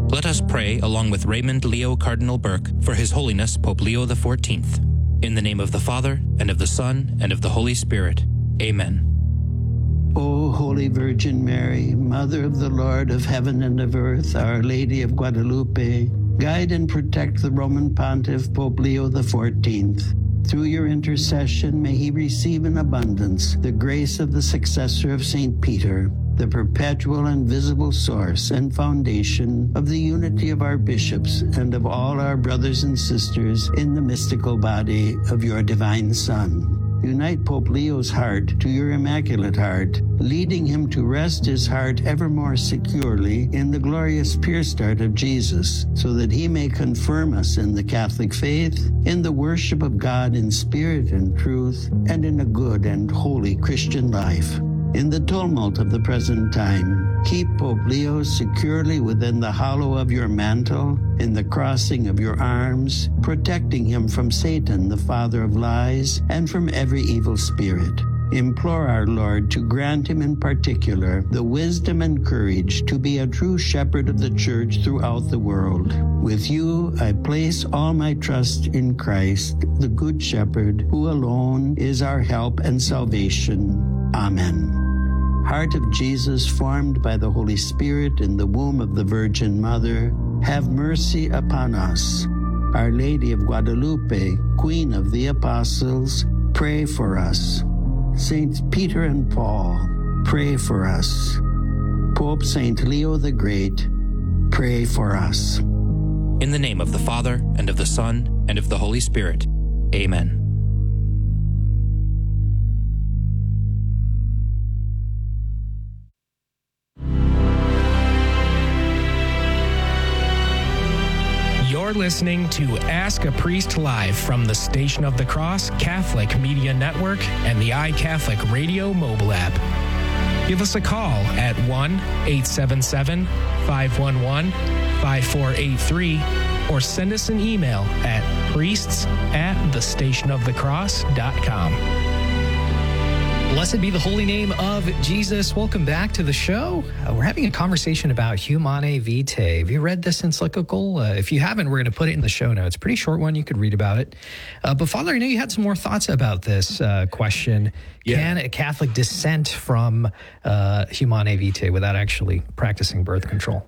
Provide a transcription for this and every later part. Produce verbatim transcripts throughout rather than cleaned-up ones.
Let us pray along with Raymond Leo Cardinal Burke for His Holiness Pope Leo the fourteenth. In the name of the Father, and of the Son, and of the Holy Spirit. Amen. O Holy Virgin Mary, Mother of the Lord of heaven and of earth, Our Lady of Guadalupe, guide and protect the Roman Pontiff Pope Leo the fourteenth. Through your intercession, may he receive in abundance the grace of the successor of Saint Peter, the perpetual and visible source and foundation of the unity of our bishops and of all our brothers and sisters in the mystical body of your divine Son. Unite Pope Leo's heart to your Immaculate Heart, leading him to rest his heart ever more securely in the glorious pure start of Jesus, so that he may confirm us in the Catholic faith, in the worship of God in spirit and truth, and in a good and holy Christian life. In the tumult of the present time, keep Pope Leo securely within the hollow of your mantle, in the crossing of your arms, protecting him from Satan, the father of lies, and from every evil spirit. Implore our Lord to grant him in particular the wisdom and courage to be a true shepherd of the Church throughout the world. With you, I place all my trust in Christ, the Good Shepherd, who alone is our help and salvation. Amen. Heart of Jesus, formed by the Holy Spirit in the womb of the Virgin Mother, have mercy upon us. Our Lady of Guadalupe, Queen of the Apostles, pray for us. Saints Peter and Paul, pray for us. Pope Saint Leo the Great, pray for us. In the name of the Father, and of the Son, and of the Holy Spirit. Amen. You're listening to Ask a Priest Live from the Station of the Cross Catholic Media Network and the iCatholic Radio mobile app. Give us a call at one eight seven seven, five one one, five four eight three or send us an email at priests at the station of the cross dot com. Blessed be the holy name of Jesus. Welcome back to the show. Uh, we're having a conversation about Humanae Vitae. Have you read this encyclical? Uh, if you haven't, we're going to put it in the show notes. Pretty short one. You could read about it. Uh, but Father, I know you had some more thoughts about this uh, question. Yeah. Can a Catholic dissent from uh, Humanae Vitae without actually practicing birth control?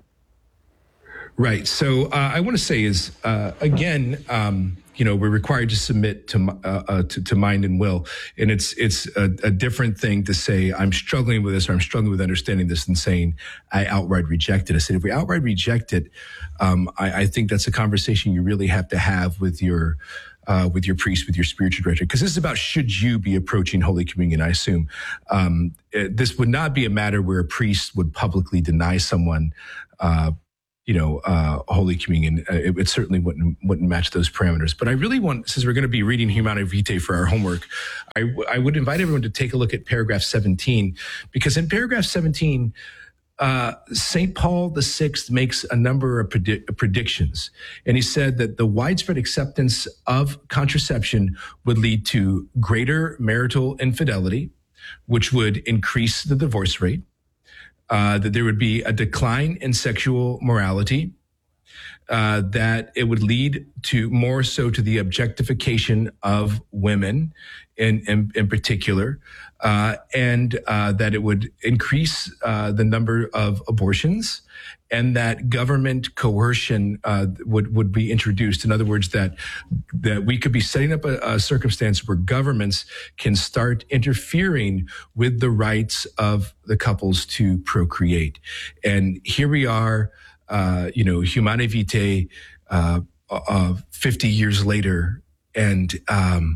Right. So uh, I want to say is, uh, again, um, you know, we're required to submit to, uh, uh, to to mind and will, and it's it's a, a different thing to say I'm struggling with this or I'm struggling with understanding this than saying I outright reject it. I said if we outright reject it, um, I, I think that's a conversation you really have to have with your uh, with your priest, with your spiritual director, because this is about should you be approaching Holy Communion. I assume um, it, this would not be a matter where a priest would publicly deny someone. Uh, you know, uh, Holy Communion. Uh, it, it certainly wouldn't wouldn't match those parameters. But I really want, since we're going to be reading Humanae Vitae for our homework, I, w- I would invite everyone to take a look at paragraph seventeen, because in paragraph seventeen, uh, Saint Paul the Sixth makes a number of predi- predictions. And he said that the widespread acceptance of contraception would lead to greater marital infidelity, which would increase the divorce rate. Uh, that there would be a decline in sexual morality, uh, that it would lead to more so to the objectification of women in, in, in particular, uh, and uh, that it would increase uh, the number of abortions, and that government coercion uh, would, would be introduced. In other words, that that we could be setting up a, a circumstance where governments can start interfering with the rights of the couples to procreate. And here we are, uh, you know, Humanae Vitae, uh, uh, fifty years later, and um,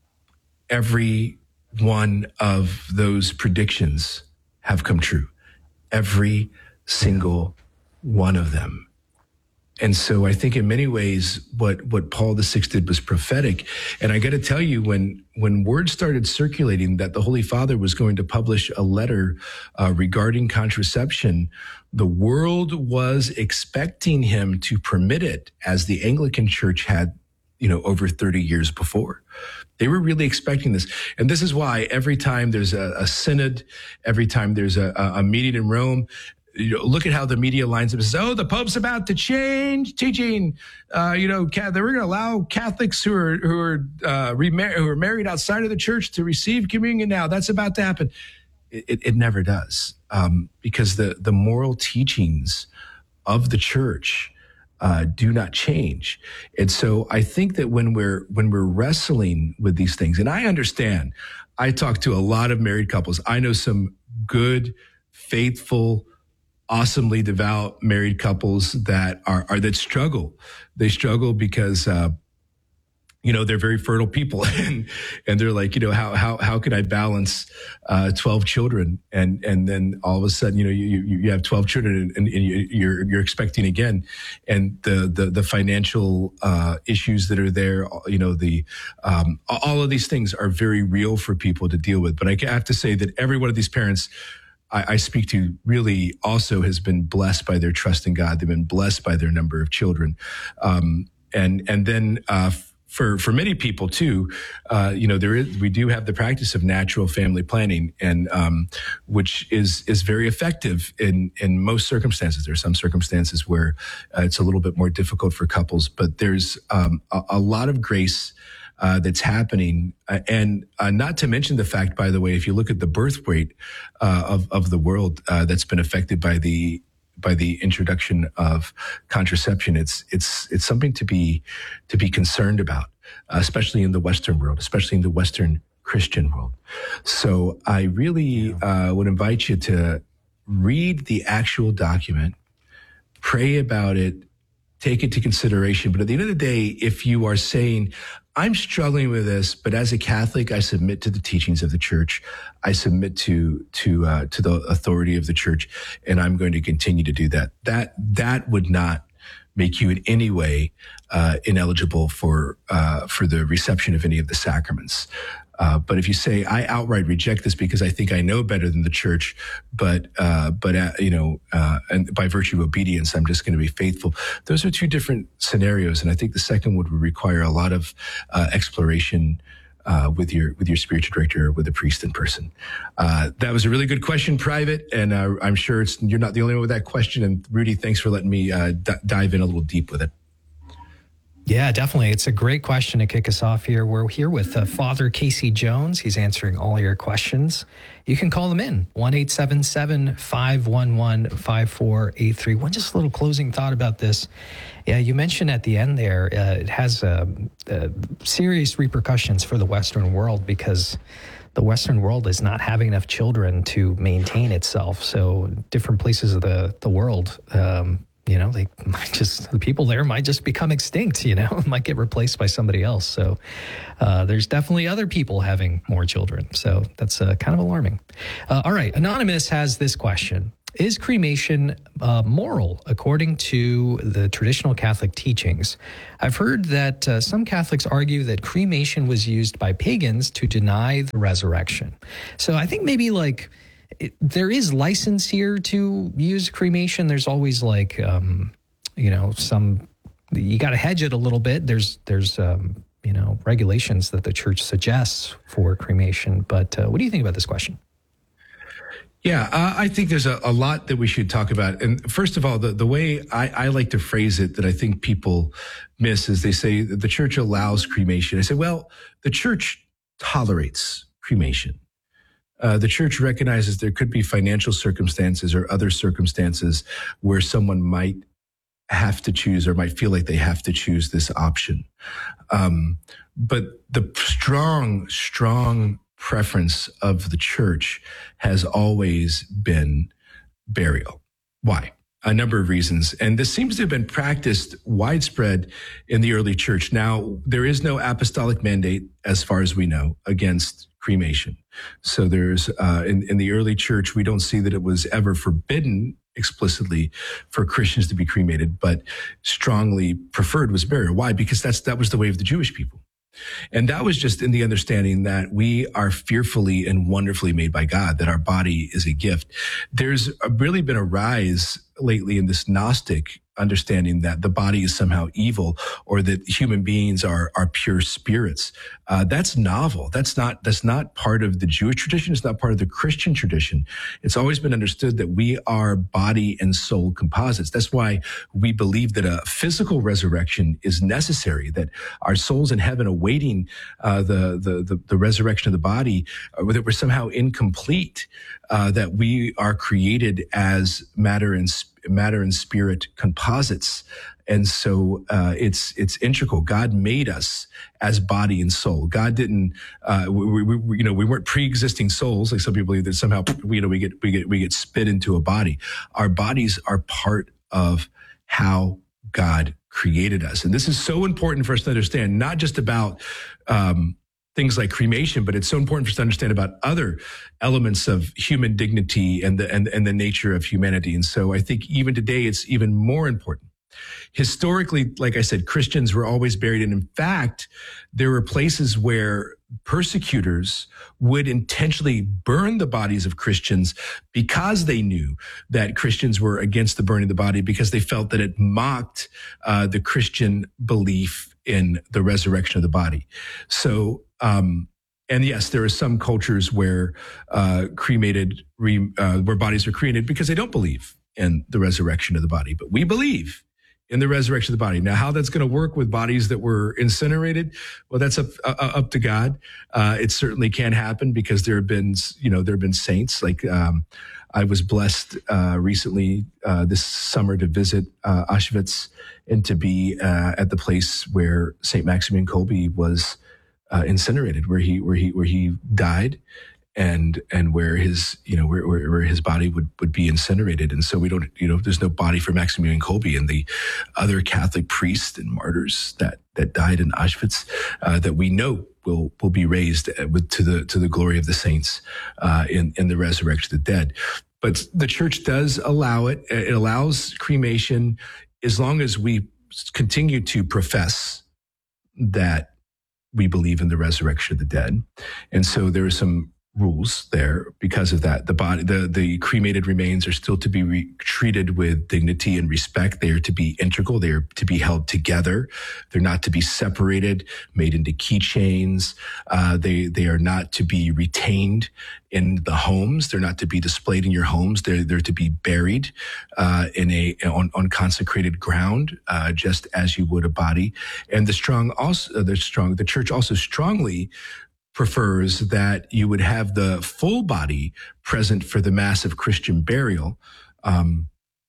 every one of those predictions have come true. Every single one of them. And so I think in many ways, what, what Paul the Sixth did was prophetic. And I got to tell you, when, when word started circulating that the Holy Father was going to publish a letter uh, regarding contraception, the world was expecting him to permit it, as the Anglican Church had, you know, over thirty years before. They were really expecting this. And this is why every time there's a, a synod, every time there's a, a meeting in Rome, you know, look at how the media lines up and says, oh, the Pope's about to change teaching. Uh, you know, we're going to allow Catholics who are who are uh, remar- who are married outside of the church to receive communion now. That's about to happen. It, it, it never does, um, because the the moral teachings of the church uh, do not change. And so I think that when we're when we're wrestling with these things, and I understand, I talk to a lot of married couples. I know some good, faithful, awesomely devout married couples that are, are that struggle. They struggle because, uh, you know, they're very fertile people, and and they're like, you know, how how how could I balance uh, twelve children, and and then all of a sudden, you know, you you, you have twelve children, and, and you're you're expecting again, and the the the financial uh, issues that are there, you know, the um, all of these things are very real for people to deal with. But I have to say that every one of these parents I, I speak to really also has been blessed by their trust in God. They've been blessed by their number of children, um, and and then. Uh, For for many people too, uh, you know, there is we do have the practice of natural family planning, and um, which is is very effective in in most circumstances. There are some circumstances where uh, it's a little bit more difficult for couples, but there's um, a, a lot of grace uh, that's happening, uh, and uh, not to mention the fact, by the way, if you look at the birth rate uh, of of the world uh, that's been affected by the by the introduction of contraception, it's it's it's something to be to be concerned about, uh, especially in the Western world, especially in the Western Christian world. So I really uh, would invite you to read the actual document, pray about it, take it to consideration. But at the end of the day, if you are saying, I'm struggling with this, but as a Catholic, I submit to the teachings of the church. I submit to to uh, to the authority of the church, and I'm going to continue to do that. That that would not make you in any way uh, ineligible for uh, for the reception of any of the sacraments. Uh, but if you say, I outright reject this because I think I know better than the church, but, uh, but, uh, you know, uh, and by virtue of obedience, I'm just going to be faithful. Those are two different scenarios. And I think the second would require a lot of, uh, exploration, uh, with your, with your spiritual director or with a priest in person. Uh, that was a really good question, Private. And, uh, I'm sure it's, you're not the only one with that question. And Rudy, thanks for letting me, uh, d- dive in a little deep with it. Yeah, definitely. It's a great question to kick us off here. We're here with uh, Father Casey Jones. He's answering all your questions. You can call them in, one eight seven seven, five one one, five four eight three. One just little closing thought about this. Yeah, you mentioned at the end there, uh, it has uh, uh, serious repercussions for the Western world because the Western world is not having enough children to maintain itself. So different places of the, the world, um, you know, they might just, the people there might just become extinct, you know, might get replaced by somebody else. So uh, there's definitely other people having more children. So that's uh, kind of alarming. Uh, all right. Anonymous has this question. Is cremation uh, moral according to the traditional Catholic teachings? I've heard that uh, some Catholics argue that cremation was used by pagans to deny the resurrection. So I think maybe like, It, there is license here to use cremation. There's always like, um, you know, some, you got to hedge it a little bit. There's, there's, um, you know, regulations that the church suggests for cremation. But uh, what do you think about this question? Yeah, uh, I think there's a, a lot that we should talk about. And first of all, the, the way I, I like to phrase it that I think people miss is they say that the church allows cremation. I say, well, the church tolerates cremation. Uh, the church recognizes there could be financial circumstances or other circumstances where someone might have to choose or might feel like they have to choose this option. Um, but the strong, strong preference of the church has always been burial. Why? A number of reasons. And this seems to have been practiced widespread in the early church. Now, there is no apostolic mandate, as far as we know, against cremation. So there's, uh, in, in the early church, we don't see that it was ever forbidden explicitly for Christians to be cremated, but strongly preferred was burial. Why? Because that's, that was the way of the Jewish people. And that was just in the understanding that we are fearfully and wonderfully made by God, that our body is a gift. There's really been a rise lately in this Gnostic understanding that the body is somehow evil or that human beings are are pure spirits. Uh, that's novel. That's not that's not part of the Jewish tradition. It's not part of the Christian tradition. It's always been understood that we are body and soul composites. That's why we believe that a physical resurrection is necessary, that our souls in heaven awaiting uh, the, the the the resurrection of the body, uh, that we're somehow incomplete, uh, that we are created as matter and matter and spirit composites. And so uh, it's it's integral. God made us as body and soul. God didn't, uh, we, we, you know, we weren't pre-existing souls like some people believe that somehow we, you know we get we get we get spit into a body. Our bodies are part of how God created us, and this is so important for us to understand. Not just about um, things like cremation, but it's so important for us to understand about other elements of human dignity and the and, and the nature of humanity. And so I think even today it's even more important. Historically, like I said, Christians were always buried. And in fact, there were places where persecutors would intentionally burn the bodies of Christians because they knew that Christians were against the burning of the body, because they felt that it mocked uh, the Christian belief in the resurrection of the body. So, um, and yes, there are some cultures where uh, cremated, re, uh, where bodies are cremated because they don't believe in the resurrection of the body. But we believe in the resurrection of the body. Now, how that's going to work with bodies that were incinerated, well, that's up uh, up to God. Uh, it certainly can happen because there have been, you know, there have been saints. Like um, I was blessed uh, recently uh, this summer to visit uh, Auschwitz and to be uh, at the place where Saint Maximilian Kolbe was uh, incinerated, where he where he where he died. And and where his you know where, where where his body would would be incinerated, and so we don't you know there's no body for Maximilian Kolbe and the other Catholic priests and martyrs that that died in Auschwitz uh, that we know will will be raised with to the to the glory of the saints uh, in in the resurrection of the dead. But the church does allow it. It allows cremation as long as we continue to profess that we believe in the resurrection of the dead, and so there are some rules there because of that. The body, the, the cremated remains are still to be re- treated with dignity and respect. They are to be integral. They are to be held together. They're not to be separated, made into keychains. Uh, they, they are not to be retained in the homes. They're not to be displayed in your homes. They're, they're to be buried, uh, in a, on, on consecrated ground, uh, just as you would a body. And the strong also, the strong, the church also strongly prefers that you would have the full body present for the massive Christian burial, um,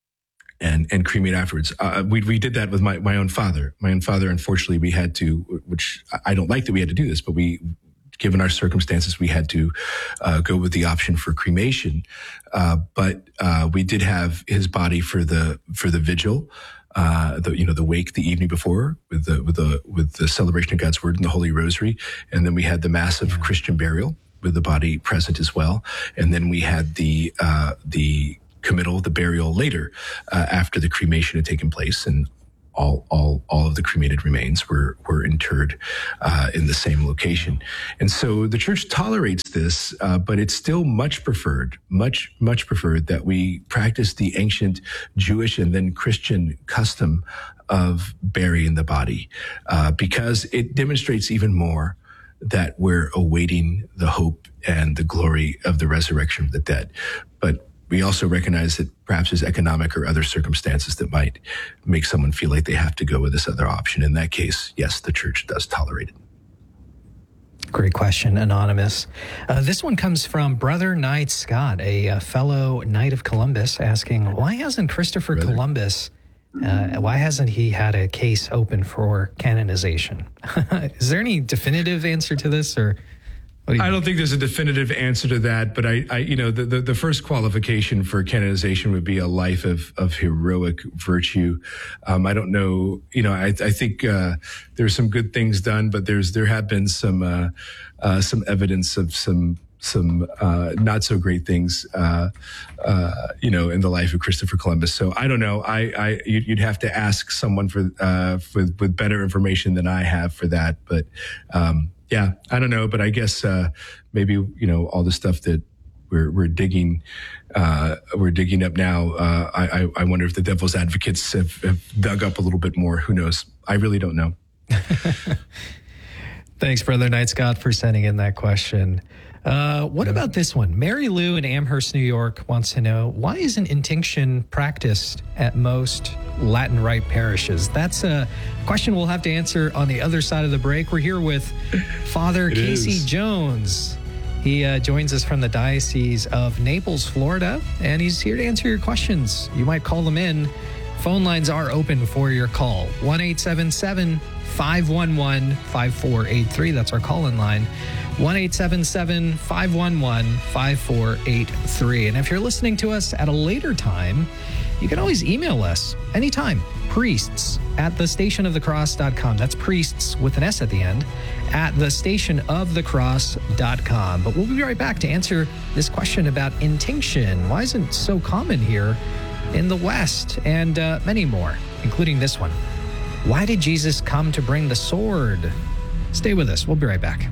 and and cremate afterwards. Uh, we we did that with my my own father. My own father, unfortunately, we had to, which I don't like that we had to do this, but we, given our circumstances, we had to uh, go with the option for cremation. Uh, but uh, we did have his body for the for the vigil. Uh, the, you know, the wake the evening before with the, with the, with the celebration of God's word and the Holy Rosary. And then we had the massive yeah. Christian burial with the body present as well. And then we had the, uh, the committal, the burial later, uh, after the cremation had taken place. And all, all, all of the cremated remains were, were interred, uh, in the same location. And so the church tolerates this, uh, but it's still much preferred, much, much preferred that we practice the ancient Jewish and then Christian custom of burying the body, uh, because it demonstrates even more that we're awaiting the hope and the glory of the resurrection of the dead. But we also recognize that perhaps there's economic or other circumstances that might make someone feel like they have to go with this other option. In that case, yes, the church does tolerate it. Great question, Anonymous. Uh, this one comes from Brother Knight Scott, a, a fellow Knight of Columbus, asking, why hasn't Christopher Brother. Columbus, uh, why hasn't he had a case open for canonization? Is there any definitive answer to this, or... Do I don't think? think there's a definitive answer to that, but I, I you know, the, the, the first qualification for canonization would be a life of, of heroic virtue. Um, I don't know, you know, I, I think, uh, there's some good things done, but there's, there have been some, uh, uh, some evidence of some, some, uh, not so great things, uh, uh, you know, in the life of Christopher Columbus. So I don't know. I, I, you'd, you'd have to ask someone for, uh, with, with better information than I have for that. But, um, yeah, I don't know, but I guess uh, maybe, you know, all the stuff that we're we're digging uh, we're digging up now. Uh, I, I wonder if the devil's advocates have, have dug up a little bit more. Who knows? I really don't know. Thanks, Brother Knight Scott, for sending in that question. Uh, what yeah. about this one? Mary Lou in Amherst, New York wants to know, why isn't intinction practiced at most Latin Rite parishes? That's a question we'll have to answer on the other side of the break. We're here with Father it Casey is. Jones. He uh, joins us from the Diocese of Naples, Florida, and he's here to answer your questions. You might call them in. Phone lines are open for your call. one eight seven seven, five one one, five four eight three. That's our call-in line. one eight seven seven, five one one, five four eight three. And if you're listening to us at a later time, you can always email us anytime. Priests at the station of the cross dot com. That's priests with an S at the end at the station of the cross dot com. But we'll be right back to answer this question about intinction. Why isn't it so common here in the West? And uh, many more, including this one. Why did Jesus come to bring the sword? Stay with us. We'll be right back.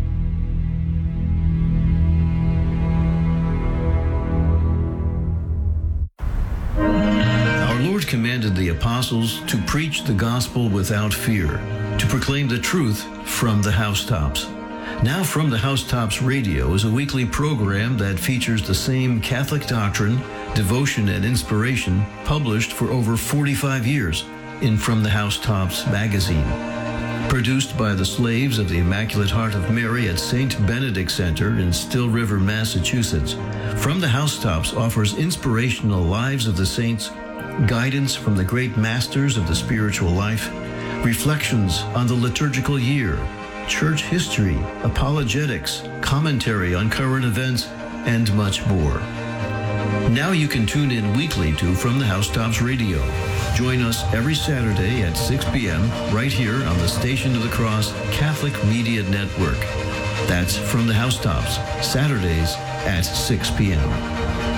Our Lord commanded the apostles to preach the gospel without fear, to proclaim the truth from the housetops. Now From the Housetops Radio is a weekly program that features the same Catholic doctrine, devotion, and inspiration published for over forty-five years in From the Housetops magazine. Produced by the slaves of the Immaculate Heart of Mary at Saint Benedict Center in Still River, Massachusetts, From the Housetops offers inspirational lives of the saints, guidance from the great masters of the spiritual life, reflections on the liturgical year, church history, apologetics, commentary on current events, and much more. Now you can tune in weekly to From the Housetops Radio. Join us every Saturday at six p.m. right here on the Station of the Cross Catholic Media Network. That's From the Housetops, Saturdays at six p.m.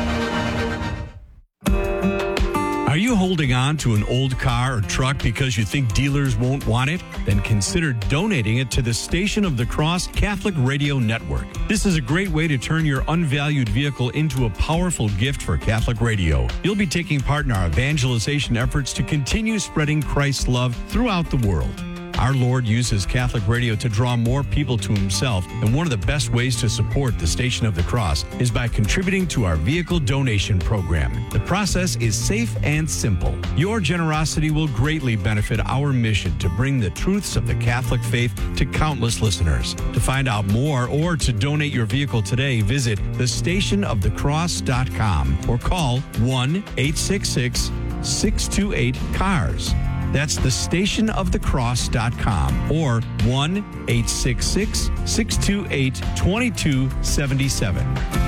Are you holding on to an old car or truck because you think dealers won't want it? Then consider donating it to the Station of the Cross Catholic Radio Network. This is a great way to turn your unvalued vehicle into a powerful gift for Catholic radio. You'll be taking part in our evangelization efforts to continue spreading Christ's love throughout the world. Our Lord uses Catholic radio to draw more people to himself, and one of the best ways to support the Station of the Cross is by contributing to our vehicle donation program. The process is safe and simple. Your generosity will greatly benefit our mission to bring the truths of the Catholic faith to countless listeners. To find out more or to donate your vehicle today, visit the station of the cross dot com or call one eight six six, six two eight, C A R S. That's the station of the cross dot com or one eight six six, six two eight, two two seven seven.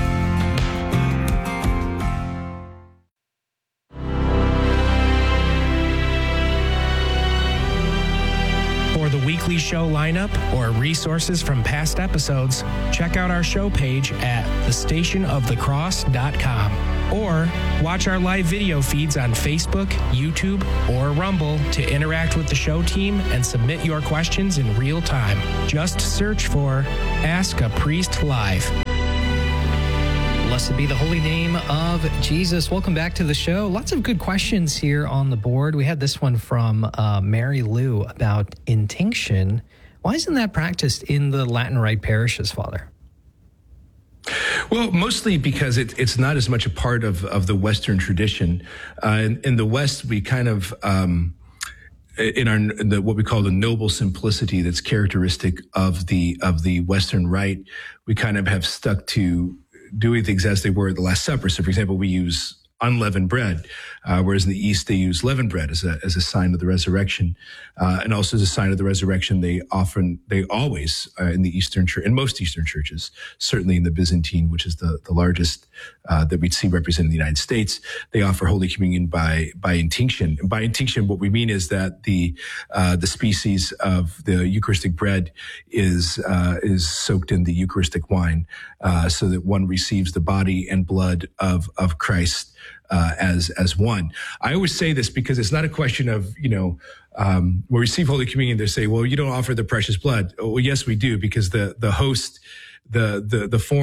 For the weekly show lineup or resources from past episodes, check out our show page at the station of the cross dot com. Or watch our live video feeds on Facebook, YouTube, or Rumble to interact with the show team and submit your questions in real time. Just search for Ask a Priest Live. Blessed be the holy name of Jesus. Welcome back to the show. Lots of good questions here on the board. We had this one from uh, Mary Lou about intinction. Why isn't that practiced in the Latin Rite parishes, Father? Well, mostly because it, it's not as much a part of, of the Western tradition. Uh, in, in the West, we kind of, um, in our in the, what we call the noble simplicity that's characteristic of the of the Western Rite, we kind of have stuck to doing things as they were at the Last Supper. So, for example, we use unleavened bread, uh, whereas in the East they use leavened bread as a as a sign of the resurrection, uh, and also as a sign of the resurrection. They often, they always, uh, in the Eastern Church, in most Eastern churches, certainly in the Byzantine, which is the the largest uh, that we'd see represented in the United States, they offer Holy Communion by by intinction. And by intinction, what we mean is that the uh, the species of the Eucharistic bread is uh, is soaked in the Eucharistic wine, uh, so that one receives the body and blood of of Christ. Uh, as as one. I always say this because it's not a question of, you know, um, we receive Holy Communion, they say, well, you don't offer the precious blood. Oh, well, yes, we do, because the the host, the the the form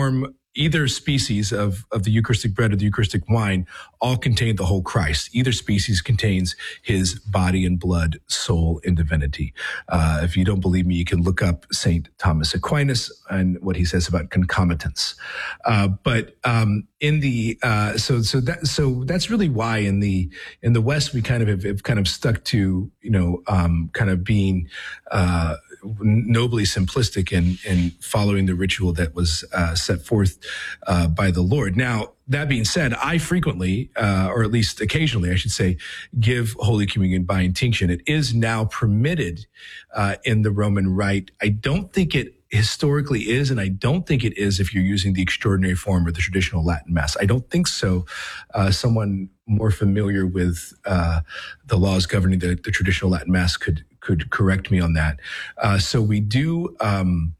either species of, of the Eucharistic bread or the Eucharistic wine all contain the whole Christ. Either species contains his body and blood, soul, and divinity. Uh, if you don't believe me, you can look up Saint Thomas Aquinas and what he says about concomitance. Uh, but um, in the uh, so so that so that's really why in the in the West we kind of have, have kind of stuck to you know um, kind of being uh, nobly simplistic in in following the ritual that was uh, set forth uh, by the Lord. Now, that being said, I frequently, uh, or at least occasionally, I should say, give Holy Communion by intinction. It is now permitted uh, in the Roman Rite. I don't think it historically is, and I don't think it is if you're using the extraordinary form or the traditional Latin Mass. I don't think so. Uh, someone more familiar with uh, the laws governing the, the traditional Latin Mass could could correct me on that. Uh, so we do, um,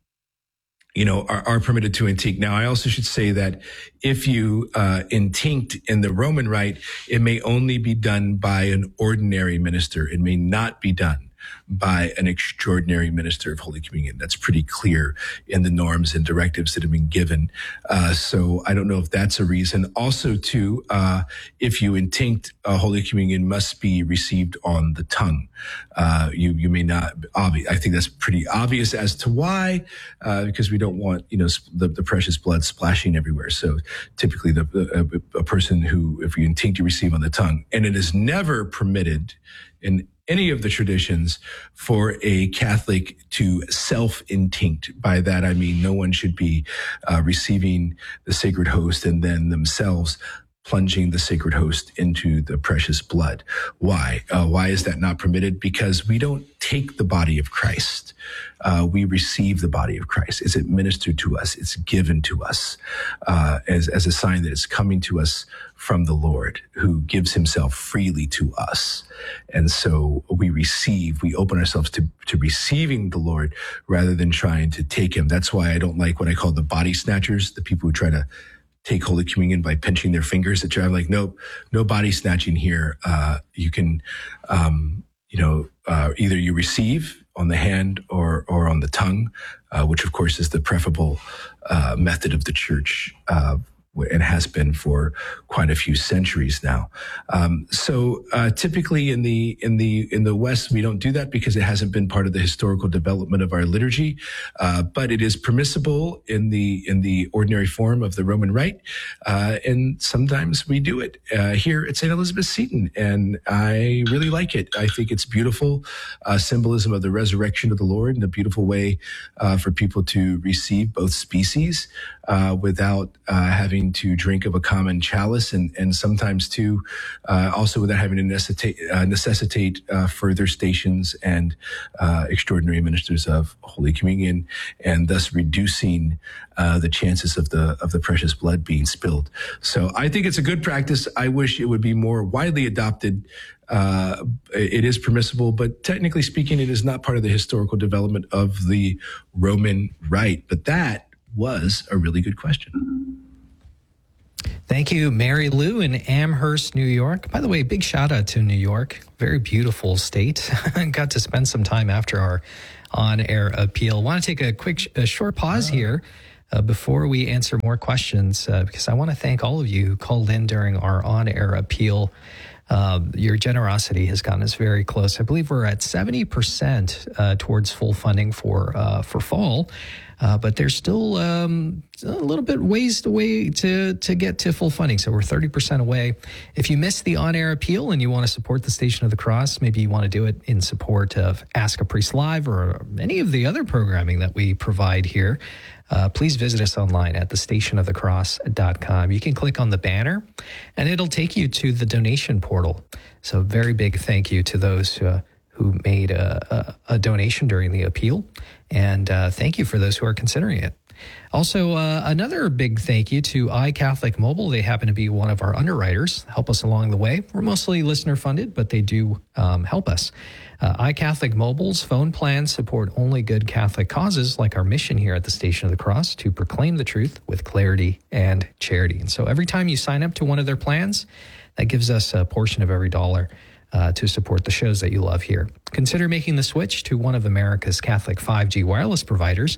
you know, are, are permitted to intinct. Now, I also should say that if you uh, intinct in the Roman Rite, it may only be done by an ordinary minister. It may not be done by an extraordinary minister of Holy Communion. That's pretty clear in the norms and directives that have been given. Uh, so I don't know if that's a reason. Also, too, uh, if you intinct, uh, Holy Communion must be received on the tongue. Uh, you you may not. Obvi- I think that's pretty obvious as to why, uh, because we don't want you know the, the precious blood splashing everywhere. So typically, the, the a, a person who, if you intinct, you receive on the tongue, and it is never permitted in any of the traditions for a Catholic to self-intinct. By that, I mean no one should be uh, receiving the sacred host and then themselves plunging the sacred host into the precious blood. Why? Uh, why is that not permitted? Because we don't take the body of Christ. Uh, we receive the body of Christ. It's administered to us. It's given to us uh, as, as a sign that it's coming to us from the Lord, who gives himself freely to us. And so we receive, we open ourselves to, to receiving the Lord rather than trying to take him. That's why I don't like what I call the body snatchers, the people who try to take Holy Communion by pinching their fingers. That I'm like, no, no body snatching here. Uh, you can, um, you know, uh, either you receive on the hand or or on the tongue, uh, which of course is the preferable uh, method of the Church, uh, and has been for quite a few centuries now. Um, so uh, typically in the in the in the West, we don't do that because it hasn't been part of the historical development of our liturgy. Uh, but it is permissible in the in the ordinary form of the Roman Rite, uh, and sometimes we do it uh, here at Saint Elizabeth Seton, and I really like it. I think it's beautiful uh, symbolism of the resurrection of the Lord, and a beautiful way uh, for people to receive both species uh, without uh, having to drink of a common chalice, and, and sometimes too, uh, also without having to necessitate, uh, necessitate uh, further stations and uh, extraordinary ministers of Holy Communion, and thus reducing uh, the chances of the of the precious blood being spilled. So I think it's a good practice. I wish it would be more widely adopted. Uh, it is permissible, but technically speaking, it is not part of the historical development of the Roman Rite. But that was a really good question. Thank you, Mary Lou in Amherst, New York. By the way, big shout out to New York. Very beautiful state. Got to spend some time after our on-air appeal. Want to take a quick, a short pause here uh, before we answer more questions, uh, because I want to thank all of you who called in during our on-air appeal. Uh, your generosity has gotten us very close. I believe we're at seventy percent uh, towards full funding for uh, for fall. Uh, but there's still um, a little bit ways away to, to get to full funding. So we're thirty percent away. If you missed the on-air appeal and you want to support the Station of the Cross, maybe you want to do it in support of Ask a Priest Live or any of the other programming that we provide here, uh, please visit us online at the station of the cross dot com. You can click on the banner and it'll take you to the donation portal. So very big thank you to those uh, who made a, a, a donation during the appeal. And uh, thank you for those who are considering it. Also, uh, another big thank you to iCatholic Mobile. They happen to be one of our underwriters, help us along the way. We're mostly listener funded, but they do um, help us. Uh, iCatholic Mobile's phone plans support only good Catholic causes, like our mission here at the Station of the Cross, to proclaim the truth with clarity and charity. And so every time you sign up to one of their plans, that gives us a portion of every dollar Uh, to support the shows that you love here. Consider making the switch to one of America's Catholic five G wireless providers.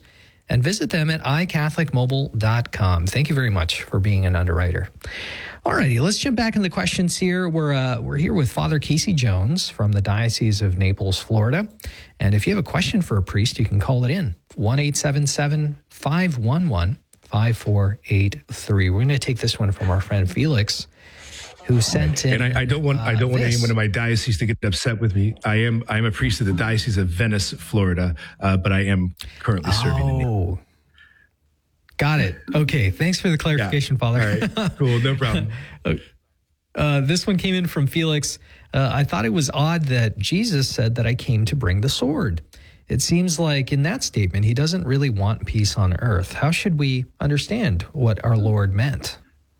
and visit them at i catholic mobile dot com. Thank you very much for being an underwriter. All righty, let's jump back in the questions here. We're uh, we're here with Father Casey Jones from the Diocese of Naples, Florida. And if you have a question for a priest, you can call it in. one eight seven seven, five one one, five four eight three. We're going to take this one from our friend Felix, who sent in. And I, I don't want uh, I don't want this. anyone in my diocese to get upset with me. I am I am a priest of the Diocese of Venice, Florida, uh, but I am currently serving in Oh, got it. Okay, thanks for the clarification, yeah. Father. All right, cool, no problem. uh, this one came in from Felix. Uh, I thought it was odd that Jesus said that I came to bring the sword. It seems like in that statement, he doesn't really want peace on earth. How should we understand what our Lord meant?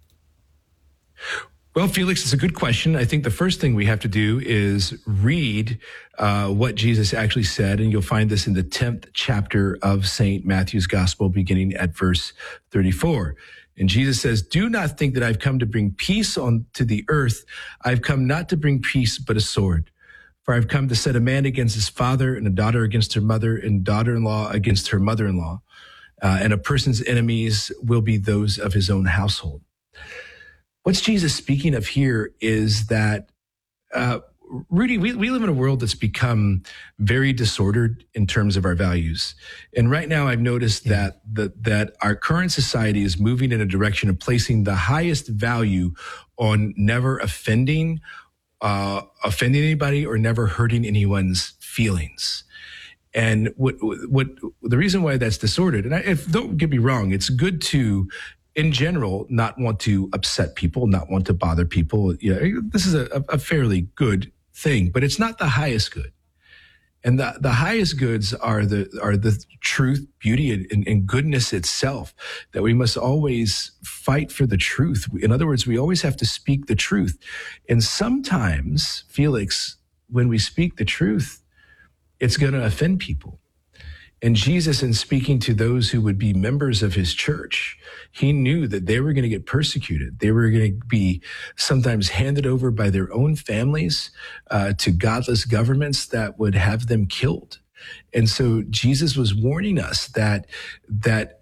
Well, Felix, it's a good question. I think the first thing we have to do is read uh, what Jesus actually said, and you'll find this in the tenth chapter of Saint Matthew's Gospel, beginning at verse thirty-four. And Jesus says, "Do not think that I've come to bring peace on to the earth. I've come not to bring peace, but a sword. For I've come to set a man against his father, and a daughter against her mother, and daughter-in-law against her mother-in-law. Uh, and a person's enemies will be those of his own household." What's Jesus speaking of here is that, uh, Rudy, we, we live in a world that's become very disordered in terms of our values. And right now I've noticed yeah. that, that, that our current society is moving in a direction of placing the highest value on never offending, uh, offending anybody or never hurting anyone's feelings. And what, what, the reason why that's disordered, and I, if, don't get me wrong, it's good to, in general, not want to upset people, not want to bother people. You know, this is a, a fairly good thing, but it's not the highest good. And the, the highest goods are the are the truth, beauty, and, and goodness itself, that we must always fight for the truth. In other words, we always have to speak the truth. And sometimes, Felix, when we speak the truth, it's going to offend people. And Jesus, in speaking to those who would be members of his church, he knew that they were going to get persecuted. They were going to be sometimes handed over by their own families uh, to godless governments that would have them killed. And so Jesus was warning us that, that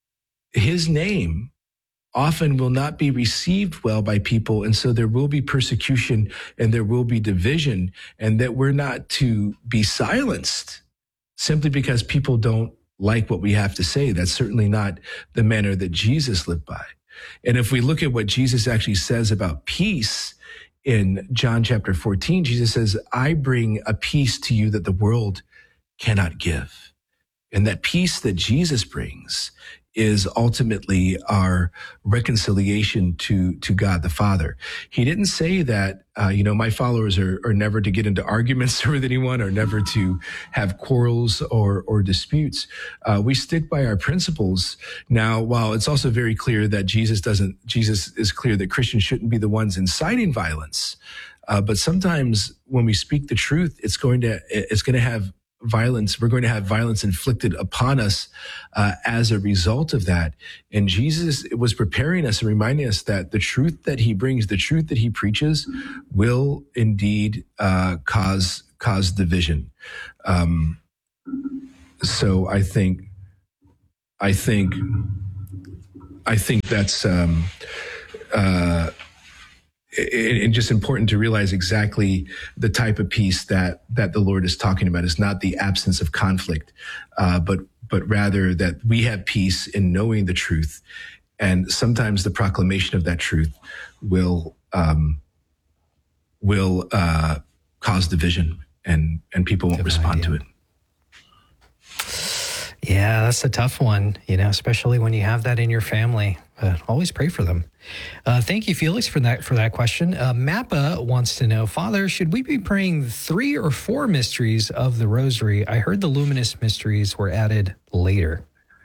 his name often will not be received well by people. And so there will be persecution and there will be division, and that we're not to be silenced simply because people don't like what we have to say. That's certainly not the manner that Jesus lived by. And if we look at what Jesus actually says about peace in John chapter fourteen, Jesus says, "I bring a peace to you that the world cannot give." And that peace that Jesus brings is ultimately our reconciliation to, to God the Father. He didn't say that, uh, you know, my followers are, are never to get into arguments with anyone, or never to have quarrels or, or disputes. Uh, we stick by our principles. Now, while it's also very clear that Jesus doesn't, Jesus is clear that Christians shouldn't be the ones inciting violence. Uh, but sometimes when we speak the truth, it's going to, it's going to have violence. We're going to have violence inflicted upon us uh, as a result of that. And Jesus was preparing us and reminding us that the truth that he brings, the truth that he preaches, will indeed uh, cause cause division. Um, so I think, I think, I think that's. Um, uh, It's just important to realize exactly the type of peace that that the Lord is talking about. It's not the absence of conflict, uh, but but rather that we have peace in knowing the truth, and sometimes the proclamation of that truth will um, will uh, cause division, and and people won't Good respond idea. to it. Yeah, that's a tough one, you know, especially when you have that in your family. Uh, always pray for them. Uh, thank you, Felix, for that for that question. Uh, Mappa wants to know, Father, should we be praying three or four mysteries of the Rosary? I heard the luminous mysteries were added later.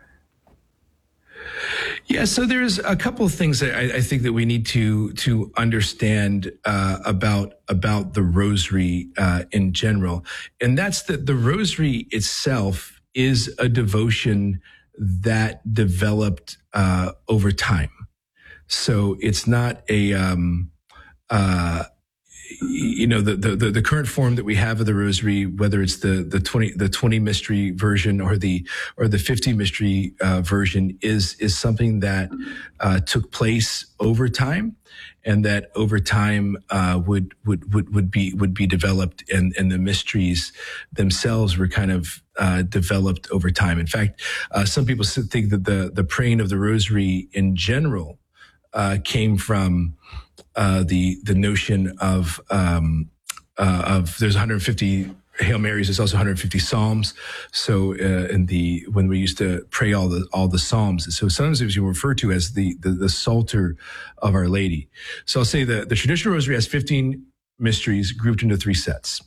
Yeah, so there's a couple of things that I, I think that we need to to understand uh, about about the Rosary uh, in general, and that's that the Rosary itself is a devotion that developed uh, over time. So it's not a, um, uh, you know, the, the the current form that we have of the Rosary, whether it's the the twenty the twenty mystery version or the or the fifty mystery uh, version, is is something that uh, took place over time, and that over time uh, would would would would be would be developed, and and the mysteries themselves were kind of uh, developed over time. In fact, uh, some people think that the the praying of the Rosary in general uh, came from uh, the the notion of um, uh, of there's one hundred fifty Hail Marys. There's also one hundred fifty Psalms. So uh, in the when we used to pray all the all the Psalms, so sometimes it was referred to as the, the the Psalter of Our Lady. So I'll say the the traditional Rosary has fifteen mysteries grouped into three sets.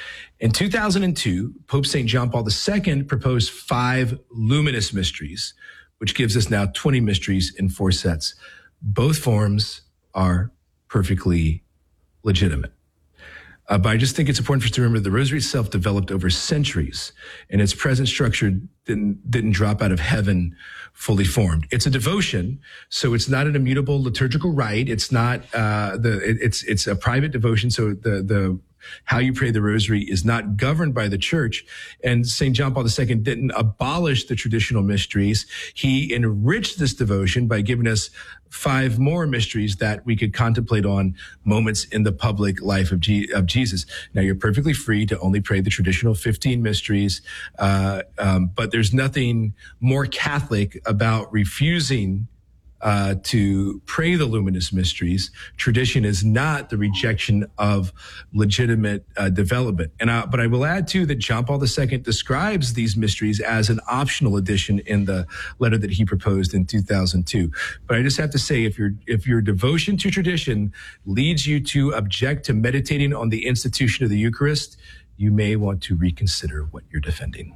In two thousand two, Pope Saint John Paul the Second proposed five luminous mysteries, which gives us now twenty mysteries in four sets. Both forms are perfectly legitimate. Uh, but I just think it's important for us to remember the Rosary itself developed over centuries, and its present structure didn't, didn't drop out of heaven fully formed. It's a devotion, so it's not an immutable liturgical rite. It's not uh, the it, it's it's a private devotion. So the the how you pray the Rosary is not governed by the Church. And Saint John Paul the Second didn't abolish the traditional mysteries. He enriched this devotion by giving us five more mysteries that we could contemplate on moments in the public life of, G- of Jesus. Now, you're perfectly free to only pray the traditional fifteen mysteries, uh, um, but there's nothing more Catholic about refusing Uh, to pray the luminous mysteries. Tradition is not the rejection of legitimate uh, development. And uh, but I will add too that John Paul the Second describes these mysteries as an optional addition in the letter that he proposed in two thousand two. But I just have to say, if your if your devotion to tradition leads you to object to meditating on the institution of the Eucharist, you may want to reconsider what you're defending.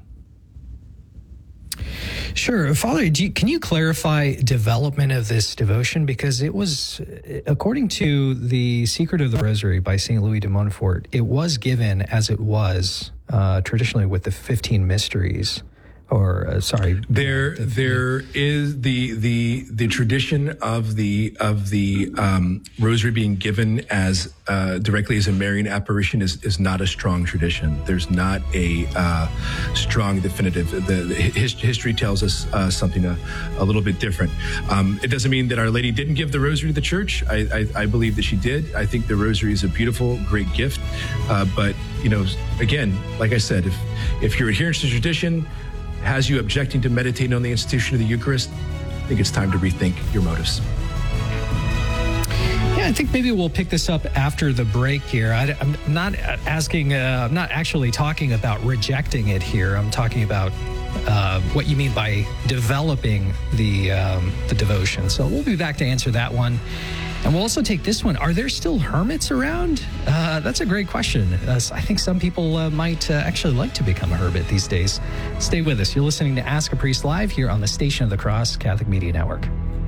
Sure. Father, do you, can you clarify development of this devotion? Because it was, according to the Secret of the Rosary by Saint Louis de Montfort, it was given as it was uh, traditionally with the fifteen mysteries. Or uh, sorry, there there is the the the tradition of the of the um, Rosary being given as uh, directly as a Marian apparition is is not a strong tradition. There's not a uh, strong definitive. The, the his, history tells us uh, something a, a little bit different. Um, it doesn't mean that Our Lady didn't give the Rosary to the Church. I, I, I believe that she did. I think the Rosary is a beautiful, great gift. Uh, but you know, again, like I said, if if your adherence to tradition has you objecting to meditating on the institution of the Eucharist, I think it's time to rethink your motives. Yeah, I think maybe we'll pick this up after the break here. I, I'm not asking, uh, I'm not actually talking about rejecting it here. I'm talking about uh, what you mean by developing the um, the devotion. So we'll be back to answer that one. And we'll also take this one. Are there still hermits around? Uh, that's a great question. Uh, I think some people uh, might uh, actually like to become a hermit these days. Stay with us. You're listening to Ask a Priest Live here on the Station of the Cross Catholic Media Network.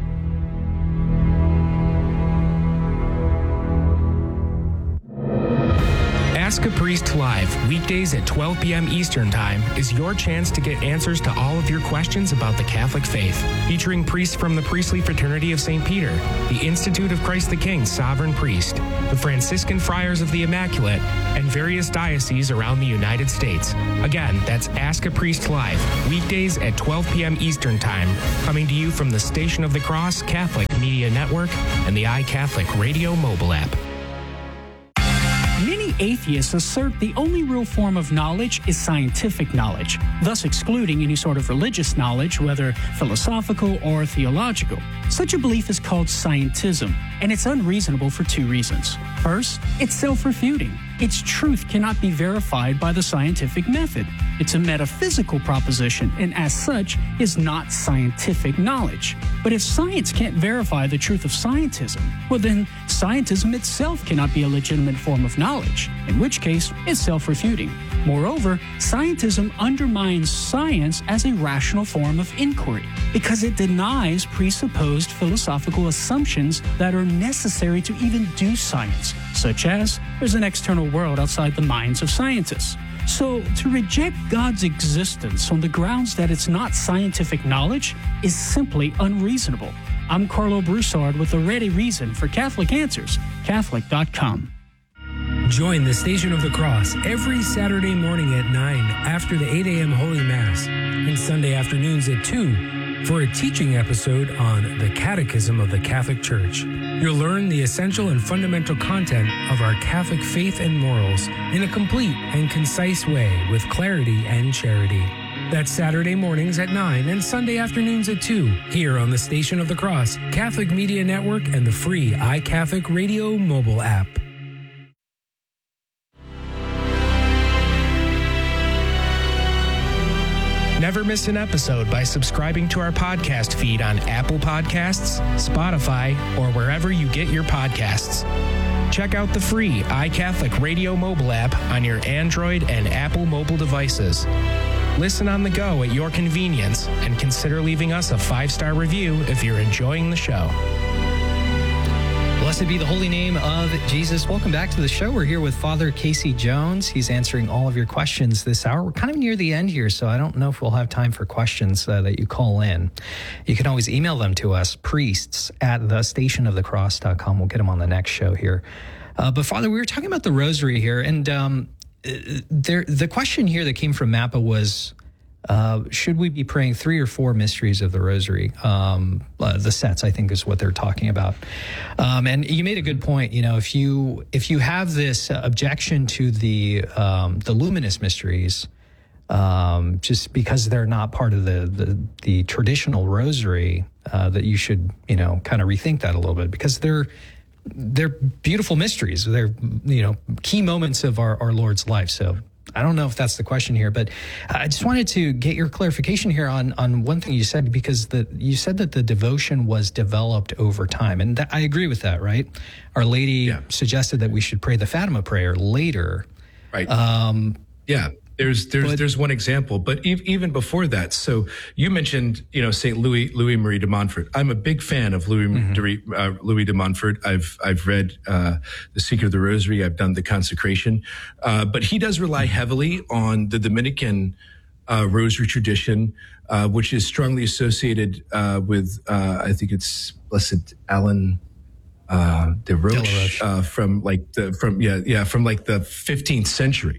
Ask a Priest Live, weekdays at twelve p.m. Eastern Time, is your chance to get answers to all of your questions about the Catholic faith. Featuring priests from the Priestly Fraternity of Saint Peter, the Institute of Christ the King Sovereign Priest, the Franciscan Friars of the Immaculate, and various dioceses around the United States. Again, that's Ask a Priest Live, weekdays at twelve p.m. Eastern Time, coming to you from the Station of the Cross Catholic Media Network and the iCatholic Radio mobile app. Many atheists assert the only real form of knowledge is scientific knowledge, thus excluding any sort of religious knowledge, whether philosophical or theological. Such a belief is called scientism, and it's unreasonable for two reasons. First, it's self-refuting. Its truth cannot be verified by the scientific method. It's a metaphysical proposition, and as such, is not scientific knowledge. But if science can't verify the truth of scientism, well then, scientism itself cannot be a legitimate form of knowledge, in which case, it's self-refuting. Moreover, scientism undermines science as a rational form of inquiry, because it denies presupposed philosophical assumptions that are necessary to even do science, such as there's an external world outside the minds of scientists. So, to reject God's existence on the grounds that it's not scientific knowledge is simply unreasonable. I'm Carlo Broussard with a ready reason for Catholic Answers, Catholic dot com. Join the Station of the Cross every Saturday morning at nine after the eight a.m. Holy Mass and Sunday afternoons at two for a teaching episode on the Catechism of the Catholic Church. You'll learn the essential and fundamental content of our Catholic faith and morals in a complete and concise way with clarity and charity. That's Saturday mornings at nine and Sunday afternoons at two here on the Station of the Cross, Catholic Media Network, and the free iCatholic Radio mobile app. Never miss an episode by subscribing to our podcast feed on Apple Podcasts, Spotify, or wherever you get your podcasts. Check out the free iCatholic Radio mobile app on your Android and Apple mobile devices. Listen on the go at your convenience and consider leaving us a five-star review if you're enjoying the show. Blessed be the holy name of Jesus. Welcome back to the show. We're here with Father Casey Jones. He's answering all of your questions this hour. We're kind of near the end here, so I don't know if we'll have time for questions uh, that you call in. You can always email them to us, priests at the station of the cross dot com. We'll get them on the next show here. Uh, but Father, we were talking about the rosary here, and um, there, the question here that came from Mappa was, Uh, should we be praying three or four mysteries of the rosary? Um, uh, the sets, I think, is what they're talking about. Um, and you made a good point. You know, if you if you have this uh, objection to the um, the luminous mysteries, um, just because they're not part of the the, the traditional rosary, uh, that you should, you know, kind of rethink that a little bit, because they're they're beautiful mysteries. They're, you know, key moments of our, our Lord's life. So I don't know if that's the question here, but I just wanted to get your clarification here on, on one thing you said, because the, you said that the devotion was developed over time. And that, I agree with that, right? Our Lady yeah. suggested that we should pray the Fatima prayer later. Right. Um, yeah. There's there's but, there's one example, but e- even before that. So you mentioned, you know, Saint Louis Louis Marie de Montfort. I'm a big fan of Louis mm-hmm. de, uh, Louis de Montfort. I've I've read uh, The Secret of the Rosary. I've done the consecration, uh, but he does rely heavily on the Dominican uh, Rosary tradition, uh, which is strongly associated uh, with uh, I think it's Blessed Alan uh, de Roche, uh, from like the from yeah yeah from like the fifteenth century.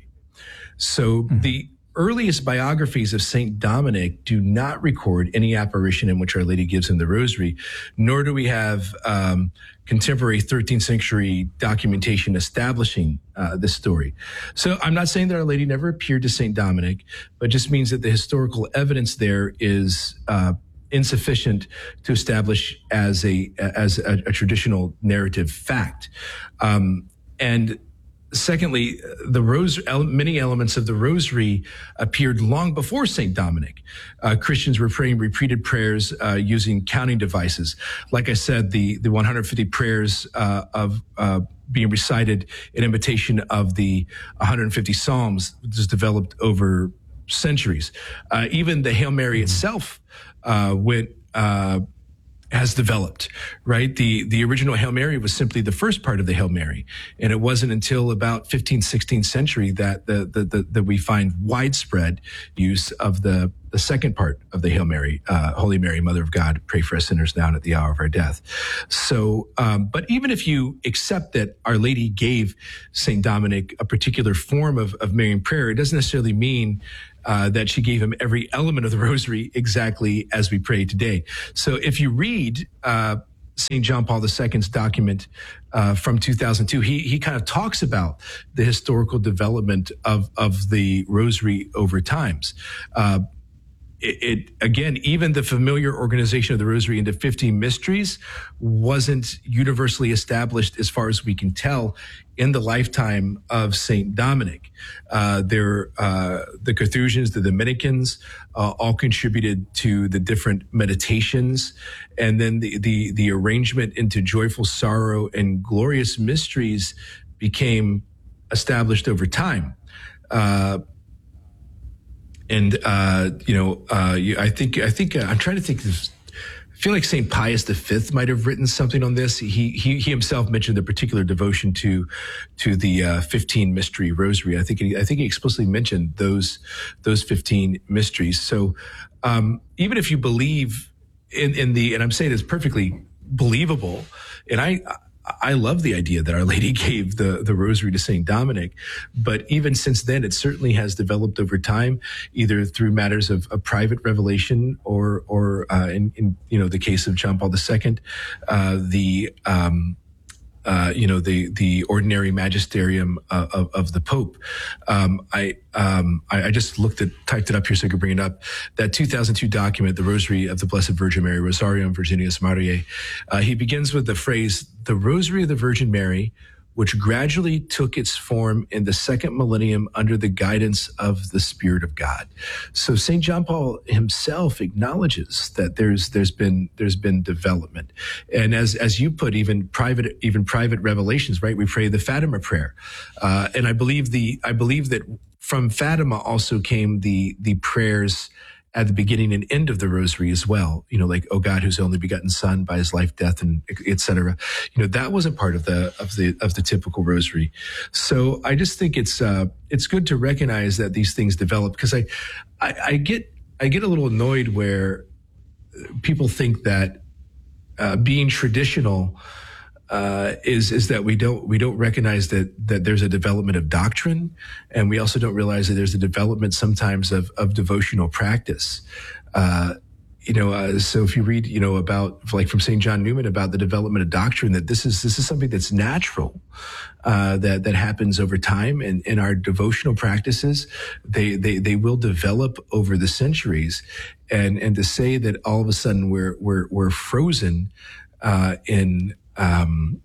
So mm-hmm. the earliest biographies of Saint Dominic do not record any apparition in which Our Lady gives him the rosary, nor do we have um, contemporary thirteenth century documentation establishing uh, this story. So I'm not saying that Our Lady never appeared to Saint Dominic, but just means that the historical evidence there is uh, insufficient to establish as a as a, a traditional narrative fact. Um, and Secondly, the rose, many elements of the rosary appeared long before Saint Dominic. Uh, Christians were praying repeated prayers uh, using counting devices. Like I said, the, the one hundred fifty prayers uh, of uh, being recited in imitation of the one hundred fifty Psalms was developed over centuries. Uh, even the Hail Mary itself uh, went uh, has developed, right? The the original Hail Mary was simply the first part of the Hail Mary. And it wasn't until about fifteenth, sixteenth century that the, the, the, that we find widespread use of the, the second part of the Hail Mary, uh, Holy Mary, Mother of God, pray for us sinners now and at the hour of our death. So, um, but even if you accept that Our Lady gave Saint Dominic a particular form of, of Marian prayer, it doesn't necessarily mean Uh, that she gave him every element of the rosary exactly as we pray today. So if you read uh, Saint John Paul the Second's document uh, from two thousand two, he he kind of talks about the historical development of of the rosary over times. Uh, It, it again, even the familiar organization of the rosary into fifteen mysteries wasn't universally established, as far as we can tell, in the lifetime of Saint Dominic. Uh, there, uh, the Carthusians, the Dominicans, uh, all contributed to the different meditations, and then the the the arrangement into joyful sorrow and glorious mysteries became established over time. Uh, And, uh, you know, uh, you, I think, I think, uh, I'm trying to think of, I feel like Saint Pius the Fifth might have written something on this. He, he, he himself mentioned the particular devotion to, to the, uh, fifteen mystery rosary. I think, he, I think he explicitly mentioned those, those fifteen mysteries. So, um, even if you believe in, in the, and I'm saying it's perfectly believable, and I, I love the idea that Our Lady gave the, the rosary to Saint Dominic, but even since then, it certainly has developed over time, either through matters of, of private revelation or, or uh, in, in, you know, the case of John Paul the Second, uh, the, um, uh, you know, the, the ordinary magisterium uh, of, of the Pope. Um, I, um, I, I just looked at, typed it up here so I could bring it up. That two thousand two document, the Rosary of the Blessed Virgin Mary, Rosarium Virginitas Mariae, uh, he begins with the phrase, the Rosary of the Virgin Mary, which gradually took its form in the second millennium under the guidance of the Spirit of God. So Saint John Paul himself acknowledges that there's there's been there's been development, and as as you put, even private even private revelations. Right, we pray the Fatima prayer, uh, and I believe the I believe that from Fatima also came the the prayers at the beginning and end of the rosary as well, you know, like, oh God, whose only begotten Son, by his life, death, and et cetera. You know, that wasn't part of the of the of the typical rosary. So I just think it's uh, it's good to recognize that these things develop, because I, I I get I get a little annoyed where people think that uh, being traditional Uh, is is that we don't we don't recognize that that there's a development of doctrine, and we also don't realize that there's a development sometimes of of devotional practice. Uh, you know, uh, so if you read, you know, about, like, from Saint John Newman about the development of doctrine, that this is this is something that's natural, uh, that that happens over time, and in our devotional practices, they they they will develop over the centuries, and and to say that all of a sudden we're we're we're frozen uh, in Um,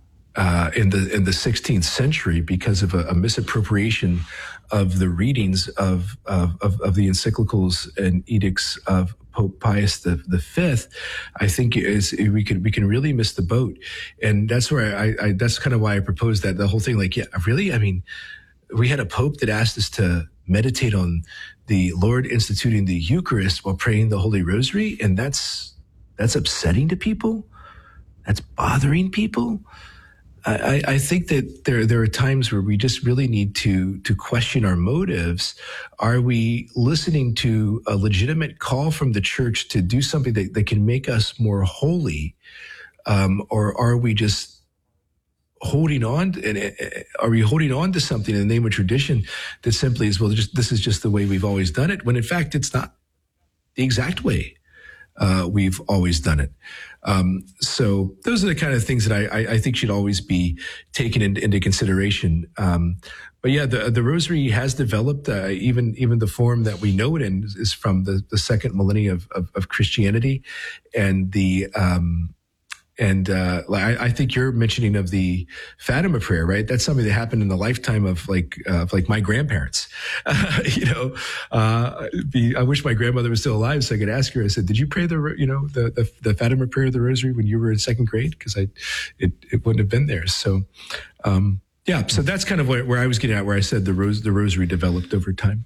uh, in the in the sixteenth century because of a, a misappropriation of the readings of of, of of the encyclicals and edicts of Pope Pius the, the Fifth, I think is we can we can really miss the boat, and that's where I, I that's kind of why I proposed that the whole thing. Like, yeah, really, I mean, we had a Pope that asked us to meditate on the Lord instituting the Eucharist while praying the Holy Rosary, and that's that's upsetting to people. That's bothering people. I, I think that there there are times where we just really need to to question our motives. Are we listening to a legitimate call from the Church to do something that, that can make us more holy, um, or are we just holding on? And are we holding on to something in the name of tradition that simply is, well, just this is just the way we've always done it, when in fact it's not the exact way uh, we've always done it. Um, so those are the kind of things that I, I, I think should always be taken in, into consideration. Um, but yeah, the the Rosary has developed. Uh, even even the form that we know it in is from the, the second millennia of, of, of Christianity, and the um, and uh, I, I think you're mentioning of the Fatima prayer, right? That's something that happened in the lifetime of like uh, of like my grandparents. Uh, you know, uh, the, I wish my grandmother was still alive so I could ask her. I said, "Did you pray the you know the the, the Fatima prayer of the Rosary when you were in second grade?" Because I it it wouldn't have been there. So um, yeah, so that's kind of where, where I was getting at, where I said the rose the Rosary developed over time.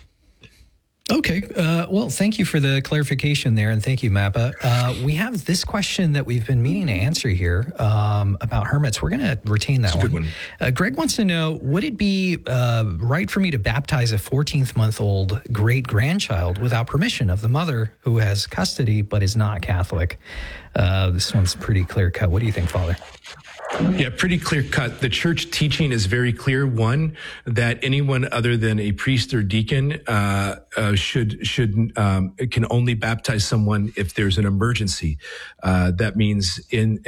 Okay. Uh, well, thank you for the clarification there, and thank you, Mappa. Uh, we have this question that we've been meaning to answer here um, about hermits. We're going to retain that That's a one. good one. Uh, Greg wants to know, would it be uh, right for me to baptize a fourteenth-month-old great-grandchild without permission of the mother who has custody but is not Catholic? Uh, this one's pretty clear-cut. What do you think, Father? Yeah, pretty clear cut. The church teaching is very clear. One, that anyone other than a priest or deacon uh, uh, should should um, can only baptize someone if there's an emergency. Uh, that means in